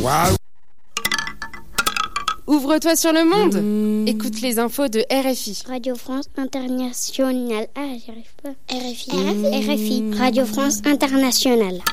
Waouh. Ouvre-toi sur le monde. Écoute les infos de RFI. Radio France Internationale. Ah, j'y arrive pas. RFI. RFI. Radio France Internationale.